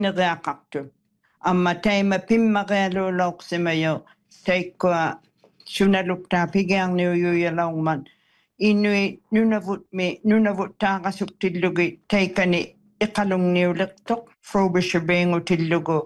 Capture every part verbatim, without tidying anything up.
nereaqartu amma taima pimmaqialuulorsimayo taikkua sunaluktaa pigiarniuyuyalaungman inui nunavut me nunavut taaqasuktillugi taikani iqalungniulertoq Frobisher tillugu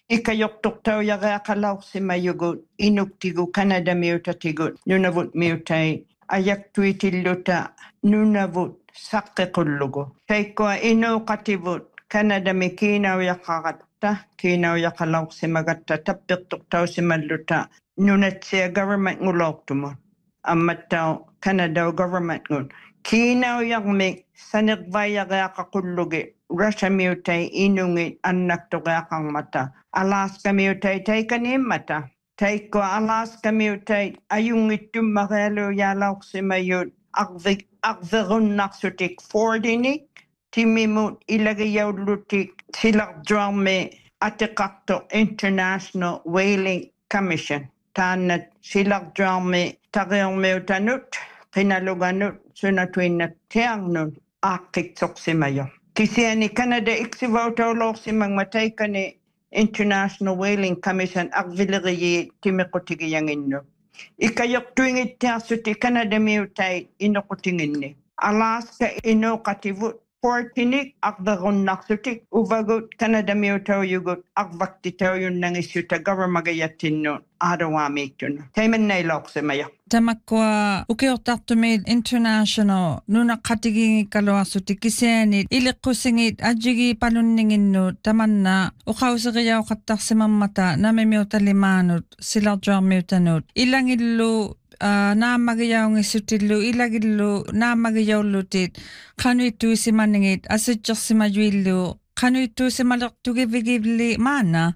ikayortortauyareaqalaorsimayugu inuktigu Canada miutatigut nunavut miutai ayaktuitilluta nunavut saqqequllugu taikkua inuuqativut Canada mi kiinauyaqqaqatta kiinauyaqalaorsimagatta tappiqtortausimalluta nunatsia government ngulortumun ammattau Canada government ngun kiinauyaqmi saneqvayareaqaqullugi Russia miutai inungi annaktoreaqarmata Alaska miutai taikaniimmata taikko Alaska miutai ayungittummarealuyaalaorsimayut arvik arverunnarsutik fordinik timimut ilagiyaullutik silarjuarmi atiqarto International Whaling Commission taannat silarjuarmi tariormiutanut qinaluganut sunatuinnat tiarnun aaqqitsorsimayo kisiani Canada iksivautaulorsimangma taikani International Whaling Commission arvileriyi timiqutigiyanginnu ikayortuingittiarsuti Canada miutai inoqutinginni Alaska inoqativut Portinik arverunnarsutik uvagut Canada miutauyugut arvaktitauyunnangissuta governmagayattinnu aadawamiittunu taimannailoorsimayo Tamakkua ukiortartumit international nuna qatigingikkaluarsuti kisiani iliqqusingit ajigi palunninginnu tamanna uqauseriauqattarsimammata namimiutalimaanut silarjuarmiutanut ilangillu Uh, naamagiyaungissutillu ilagillu naamagiyaullutit qanuittuisimaningit asitjersimajuillu qanuittuusimalertugivigivli maana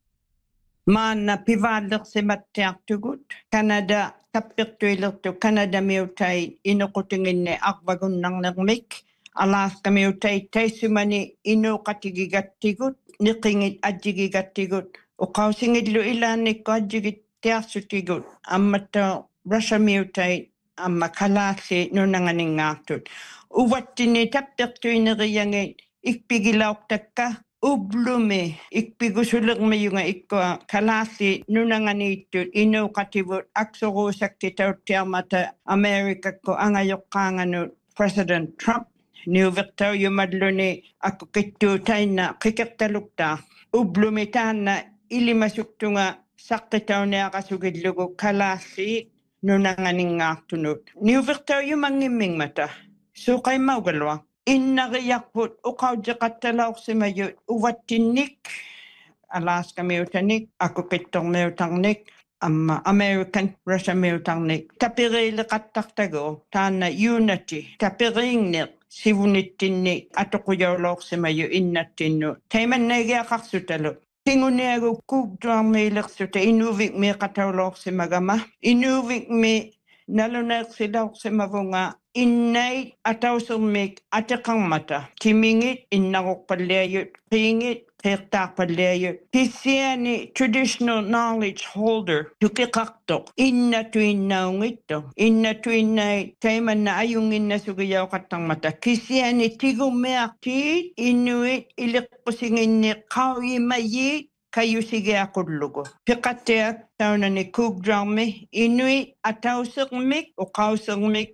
maana pivaallersimattiartugut Canada tappirtuilertu Canada miutai inuqutinginni arvagunnarnermik Alaska miutai taissumani inuqatigigattigut niqingit ajjigigattigut uqausingillu ilaannikku ajjigittiarsutigut ammatta Russia miutai amma kalaasi nunanganingaartut uvattini tappirtuineriyangi ikpigilaortakka ublumi ikpigusulermiyunga ikkua kalaasi nunanganiittut inuuqativut aksoruusaktitauttiarmata Amerikakku angajoqqaanganut President Trump niuvertauyumalluni akkukittuutainna qikertaluktaa ublumi taanna ilimasuktunga saqqitauniaqasugillugu kalaasi nunanganingaartunut niuvertauyumangimmingmata suuqaimaugalua innariarput uqaujeqattalaorsimayut uvattinnik Alaska miutanik akukittormiutarnik amma American Russia miutarnik tapiriileqattartagu taanna unity tapiriingneq sivunittinni atoqujaulorsimayu innattinnu taimannaigiaqarsutalu Tinguneagu kugdraamiilersuta inuvik mi qataulorsimagama inuvik mi naluneersilorsimavunga innait atausermik atiqarmata kimingit innaruqqalliayut qiingit qeertaarpalliayut kissiani traditional knowledge holder tukiqartoq innatuinnaungitto innatuinnai taimanna ayunginnasugiyauqattarmata kissiani tigumiartiit inuit iliqqusinginni qauyimayit kayusigiaqullugu piqattiak taunani kugdraarmi inuit atausermik uqausermik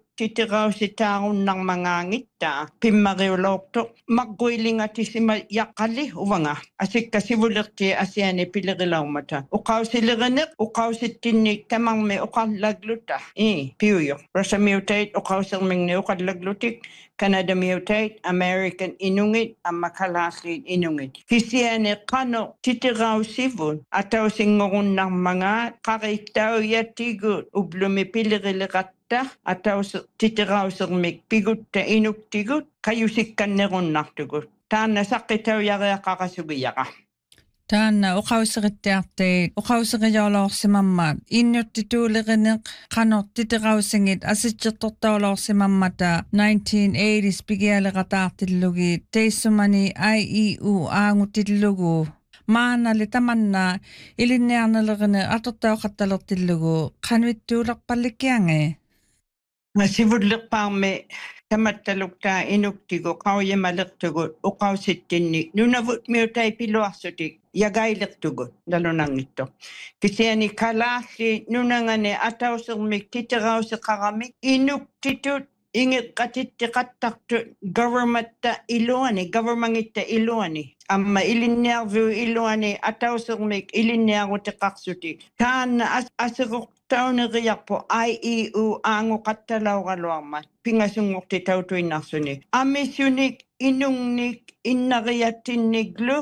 titirausitaarunnarmangaangittaa pimmariulorto maqquilingatisima yaqqalli uvanga asikka sivulerti asiani pilerilaumata uqausilerineq uqausittinni tamarmi uqallagluta i piuyo Russia miutait uqausermingni uqallaglutik Canada miutait American inungit amma kalaasliit inungit kisiani qano titirausivun atausingorunnarmangaat qariittauyattigut ublumi pilerileqat ataus titirausermik pigutta inuktigut kayusikkannerunnartugut taanna saqqitauyariaqaqasugiyaqa taanna uqauserittiarteit uqauserijaulorsimammaat innuttituuleqineq qanor titirausingit asitsertortaulorsimammata nineteen eighties pigialeqataartillugi teissumani I E U aangutillugu maanali tamanna ilinniarneleqine atortauqattalertillugu qanuittuulerpallikiange Nga sivudliqpaarmi tamattaluktaa inuktigu qauyamalirtugut uqausittinnik nunavut miutai piluarsutik yagailertugut nalunangitto kisiani kalaassi nunangane atausermik titerauseqaramik inuktitut ingeqqatittiqattartu governmentta iluani governmengitta iluani amma ilinniarvu iluani atausermik ilinniarutiqarsutik taanna asiruq tauneriarpo I E U aanguqattalaugaluarmat pingasungorti tautuinnarsuni amisunik inungnik innariattinniglu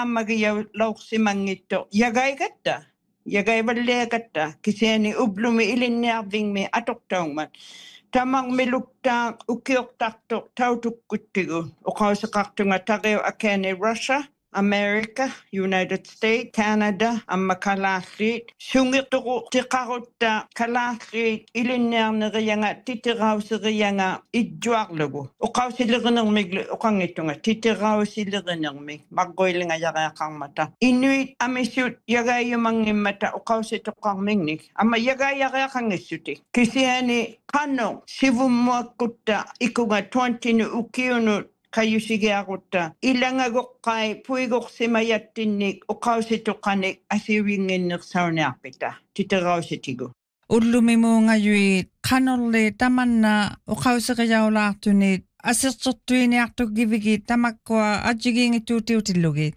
naamagiyaulauqsimangitto yagaigatta yagaivalliagatta kisiani ublumi ilinniarvingmi atoqtaungmat tamarmiluktaa ukiortartoq tautukkuttigu oqauseqartunga tariu akani Russia America, United States, Canada, amma kalaasriit sungirtuqu tiqarutta kalaasriit ilinniarnerianga titirauserianga idjuarlugu oqausilerinermiglu oqangittunga titirausillerinermig marquilinga yariaqarmata inuit amisut yagayumangimmata oqausitoqqarmingnik amma yagayariaqangissutik kisiani qano sivummuakkutta ikunga twenty ukiunut kayusigiarutta ilangagoqqai puigorsimayattinnik oqausituqanik asiuinginnersauniarpita titerausitigu ullumimuungajui qanorli tamanna oqauseriaulaartunit asertortuiniartukivigi tamakkua ajigiingituutiutillugi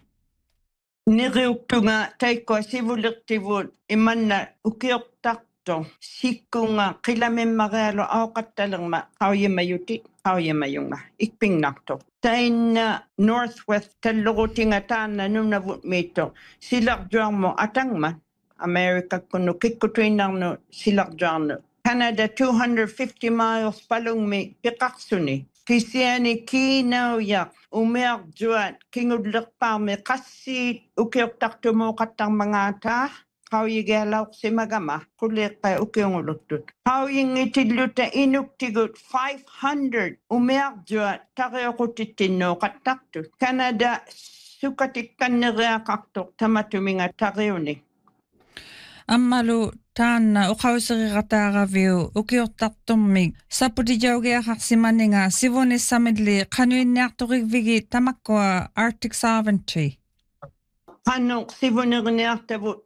neriuktunga taikkoa sivulertivut imanna ukiortarto sikkunga qilamimmarealu auqattalerma qauyimayutit qauyimayunga ikpingnarto tainna northwest tallurutinga taanna nunavut miitto silarjuarmo atangma America kunu kikkutuinarnu silarjuarnu Canada two hundred fifty miles palungmi piqarsuni kisiani kiinauyaq umiarjuat kingudlerpaarmi qassiit ukiortartumu qattarmangaataa qauyigialauqsimagama quliiqqa ukiunguluttut qauyingitilluta inuktigut five hundred umiarjuat tariuqutittinnuu qattartut Canada sukatikkaneriaqartoq tamatuminga tariuni аммалу таанна уқаусеригатааравиу укиортартуммик сапутижаугиақарсиманинга сивуниссамилли қануинниарторигвиги тамаккуа Arctic Sovereignty qanu sivunерниартавут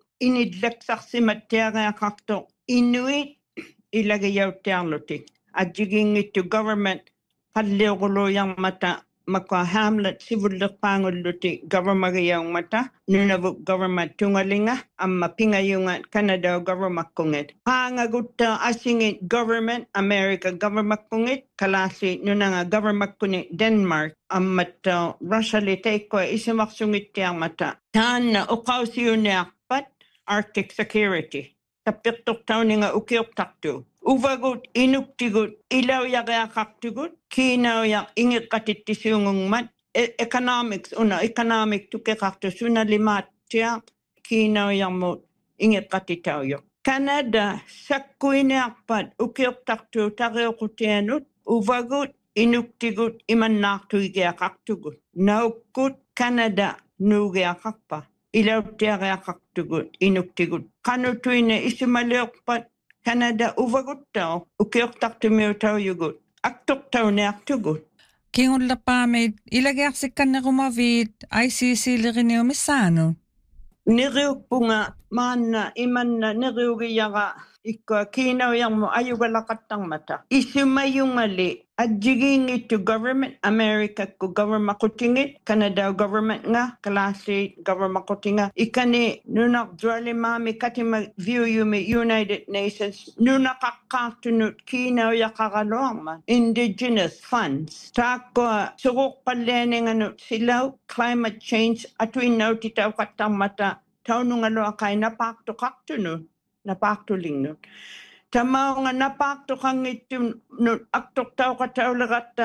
inidlaksarsimattiariaqartoq inuit ilagiyauttiarlutik ajigingittu government qalliuqulujarmata makwa Hamlet sivullerpaangulluti government-giyaungmata nunavuk government tungalinga amma pingayunga Canada government-kungit haangagutta asingit government America government-kungit kalasi nunanga government-kuni Denmark ammatta Russia li teikkoa isimarsungittiarmata taanna uqausiuniarpat Arctic security tappiqtortauninga ukiortartu uvagut inuktigut ilauyariaqartugut kiinauyaq ingeqqatittisuungungmat economics una economic tukeqartu sunalimaattiaq kiinauyarmut ingeqqatitauyoq Canada sakkuiniarpat ukiortartu tariuqutianut uvagut inuktigut imannaartuigiaqartugut naukkut Canada nuugiaqarpa ilauttiariaqartugut inuktigut qanutuine isumaliorpat Canada uvaguttao ukiortartumiutauyugut aktortauniartugut kingullerpaamit ilagiarsikkannerumavit I C C-leriniumissaanu neriukpunga maanna imanna neriugiyaqa ikkua kiinauyarmu ayugalaqattarmata isumayungali ajigingittu government America ku government qutingit Canada government nga kalasi government qutinga ikani nunarjualimaami katima viewyumi United Nations nunaqaqqaartunut kiinauyaqaqaluarma indigenous funds taakkoa suruqpallianinganut silau climate change atuinnautitauqattarmata taunungaluaqai napaaqtuqartunut napaaqtulingnut tamaunga napaaqtuqangittun aktortauqatauleqatta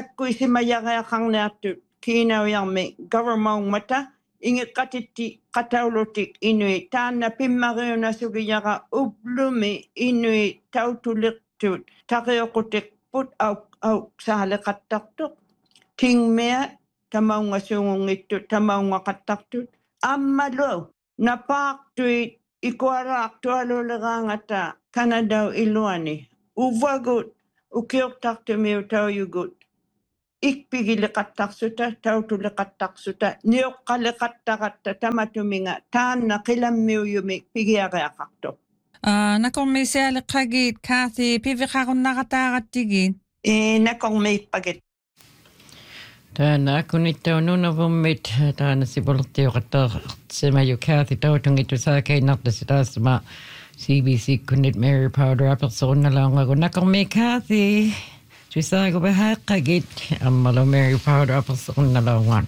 sakkuisimayariaqarniartut kiinauyarmi government-mata ingeqqatitti qataulutik inui taanna pimmariunasugiyaqa ublumi inui tautuliqtut tariuqutiqput au au saaleqattartuq tingmiat tamaunga suungungittut tamaunga qattartut ammalu napaaqtuit ikuaraaqtualuleqaangata Canada iluani uvagut ukiortartumiu tauyugut. Ikpigiliqattaqsuta tautuliqattaqsuta niuqqaliqattaqatta tamatuminga taanna qilammiuyumi pigiareaqartuq. Ah, nakormisialiqagit Kathy piviqarunnaqataaqattigit. E nakormiippagit. Täällä akunittaununavumit täällä sivultioqattaarsimaju Kathy tautungitu saakeinartasi taasma C B C kunnit Mary Powder apersoonalaungagu nakormi Kathy tuisaagu bahaqqagit ammalo Mary Powder apersoonalaungan.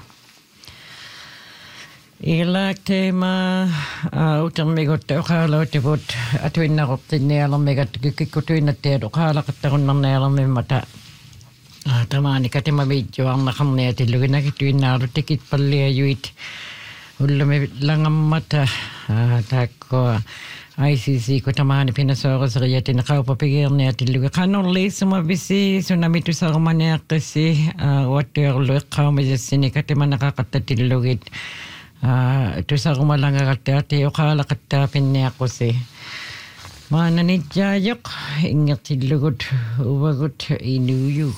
Ilaaktema utermigut uqaalautivut atuinnaqortinnialermigat kikkutuinattiat uqaalaqattarunnarnialermimmata tamaani katimavitjuarnaqarniatilluginagituinnaaru tikit palliajuit ullumi langammata taakko I C C kutamaani pinasooraseriatin qaupapigiirniatillugi qanorliissuma visi sunamitusarumaniaqqisi uattuarluiqqaumisassini katimanaqaqattatillugit tusarumalangaqattaati uqaalaqattaapinniaqqusi maananitjaajoq ingertillugut uvagut inuuyu